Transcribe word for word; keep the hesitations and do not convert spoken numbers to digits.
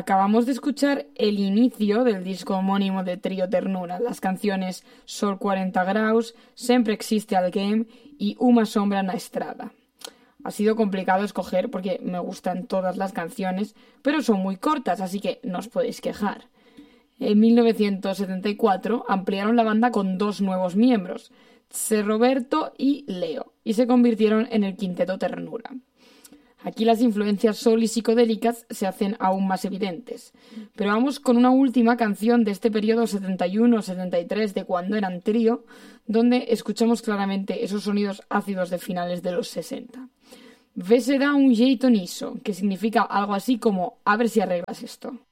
Acabamos de escuchar el inicio del disco homónimo de Trio Ternura, las canciones Sol cuarenta graus, Sempre existe alguém y Uma sombra na estrada. Ha sido complicado escoger porque me gustan todas las canciones, pero son muy cortas, así que no os podéis quejar. En mil novecientos setenta y cuatro ampliaron la banda con dos nuevos miembros, Tse Roberto y Leo, y se convirtieron en el Quinteto Ternura. Aquí las influencias soul y psicodélicas se hacen aún más evidentes. Pero vamos con una última canción de este periodo setenta y uno setenta y tres de cuando eran trío, donde escuchamos claramente esos sonidos ácidos de finales de los sesenta. Vê se dá un jeito nisso, que significa algo así como a ver si arreglas esto.